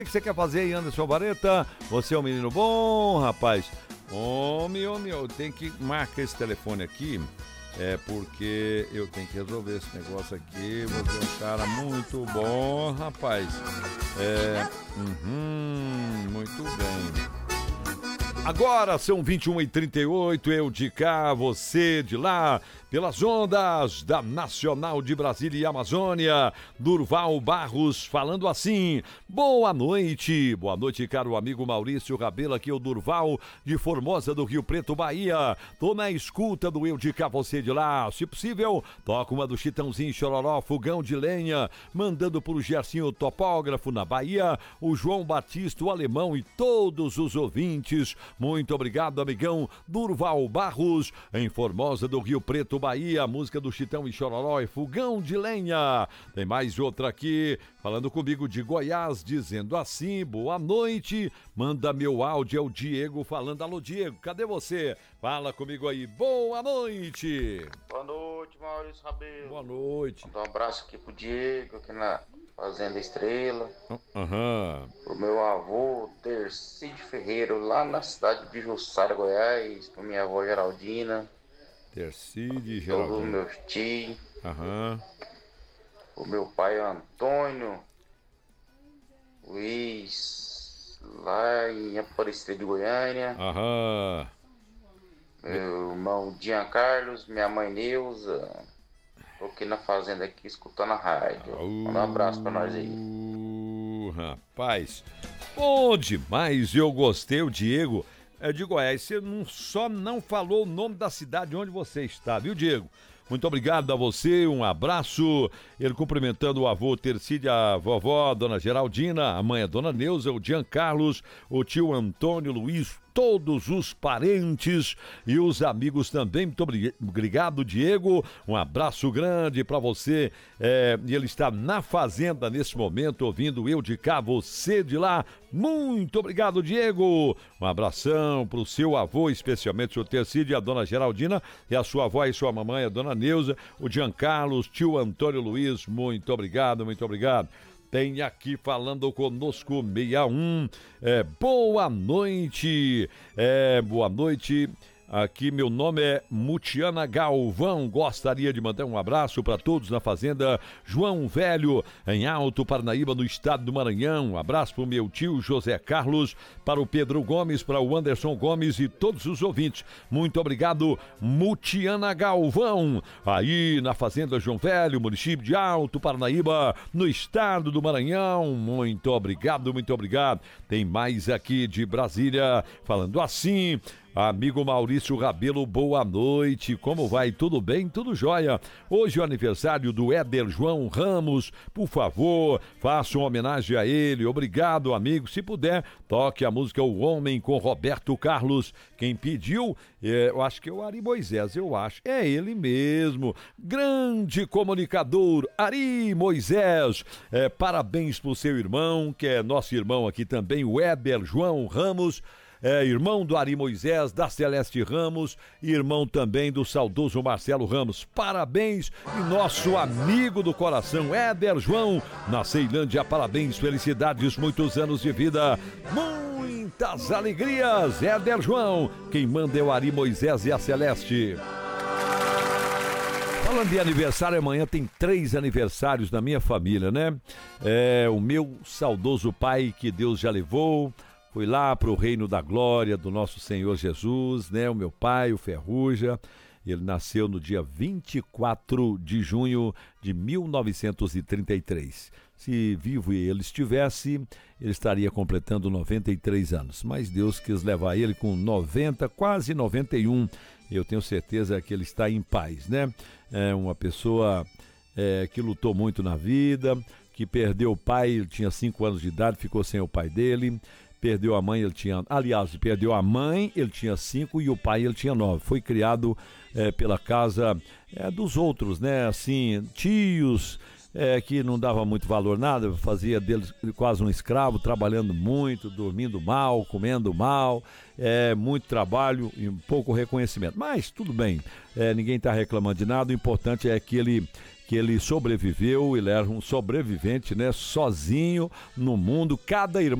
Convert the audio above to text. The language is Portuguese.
O que você quer fazer aí, Anderson Vareta? Você é um menino bom, rapaz. Homem, eu tenho que marcar esse telefone aqui, porque eu tenho que resolver esse negócio aqui. Você é um cara muito bom, rapaz. Muito bem. Agora são 21h38, eu de cá, você de lá, pelas ondas da Nacional de Brasília e Amazônia, Durval Barros falando assim: boa noite, caro amigo Maurício Rabelo, aqui é o Durval de Formosa do Rio Preto, Bahia. Tô na escuta do eu de cá, você de lá, se possível, toca uma do Chitãozinho Chororó, Fogão de Lenha, mandando pro Gercinho Topógrafo na Bahia, o João Batista, o Alemão e todos os ouvintes. Muito obrigado, amigão Durval Barros, em Formosa do Rio Preto, Bahia. A música do Chitão e Chororó é Fogão de Lenha. Tem mais outra aqui, falando comigo de Goiás, dizendo assim: boa noite, manda meu áudio, é o Diego falando. Alô, Diego, cadê você? Fala comigo aí, boa noite. Boa noite, Maurício Rabelo. Boa noite. Manda um abraço aqui pro Diego, aqui na Fazenda Estrela. Pro meu avô, Tercídio Ferreira, lá na cidade de Jussara, Goiás. Pra minha avó Geraldina. Tercídio e Geraldina. Todos os meus tios. O meu pai Antônio Luiz, lá em Aparecida de Goiânia. Meu irmão Jean Carlos, minha mãe Neuza. Tô aqui na fazenda aqui escutando a rádio. Manda um abraço pra nós aí. Rapaz, bom demais, eu gostei. O Diego é de Goiás. Você só não falou o nome da cidade onde você está, viu, Diego? Muito obrigado a você, um abraço. Ele cumprimentando o avô Tercídio, a vovó, dona Geraldina, a mãe, a dona Neuza, o Jean Carlos, o tio Antônio Luiz, todos os parentes e os amigos também. Muito obrigado, Diego. Um abraço grande para você. E ele está na fazenda nesse momento, ouvindo eu de cá, você de lá. Muito obrigado, Diego. Um abração pro seu avô, especialmente o seu Tercídio e a dona Geraldina, e a sua avó e sua mamãe, a dona Neuza, o Jean Carlos, tio Antônio Luiz. Muito obrigado, muito obrigado. Tem aqui falando conosco 61. Boa noite. Boa noite. Aqui, meu nome é Mutiana Galvão. Gostaria de mandar um abraço para todos na fazenda João Velho, em Alto Parnaíba, no estado do Maranhão. Um abraço para o meu tio José Carlos, para o Pedro Gomes, para o Anderson Gomes e todos os ouvintes. Muito obrigado, Mutiana Galvão. Aí na fazenda João Velho, município de Alto Parnaíba, no estado do Maranhão. Muito obrigado, muito obrigado. Tem mais aqui de Brasília, falando assim: amigo Maurício Rabelo, boa noite. Como vai? Tudo bem? Tudo jóia. Hoje é o aniversário do Éder João Ramos. Por favor, faça uma homenagem a ele. Obrigado, amigo. Se puder, toque a música O Homem com Roberto Carlos. Quem pediu, eu acho que é o Ari Moisés, eu acho. É ele mesmo. Grande comunicador, Ari Moisés. Parabéns pro seu irmão, que é nosso irmão aqui também, o Éder João Ramos. Irmão do Ari Moisés, da Celeste Ramos, irmão também do saudoso Marcelo Ramos. Parabéns, e nosso amigo do coração, Éder João, na Ceilândia, parabéns, felicidades, muitos anos de vida, muitas alegrias. Éder João, quem manda é o Ari Moisés e a Celeste. Falando de aniversário, amanhã tem 3 aniversários da minha família, né? O meu saudoso pai, que Deus já levou, foi lá para o reino da glória do nosso Senhor Jesus, né? O meu pai, o Ferruja, ele nasceu no dia 24 de junho de 1933. Se vivo ele estivesse, ele estaria completando 93 anos. Mas Deus quis levar ele com 90, quase 91. Eu tenho certeza que ele está em paz, né? É uma pessoa que lutou muito na vida, que perdeu o pai, ele tinha 5 anos de idade, ficou sem o pai dele. Perdeu a mãe, ele tinha... Aliás, perdeu a mãe, ele tinha 5 e o pai, ele tinha 9. Foi criado pela casa dos outros, né? Assim, tios, que não dava muito valor nada, fazia dele quase um escravo, trabalhando muito, dormindo mal, comendo mal, muito trabalho e pouco reconhecimento. Mas tudo bem, ninguém está reclamando de nada, o importante é que ele que ele sobreviveu, ele era um sobrevivente, né? Sozinho no mundo, cada irmão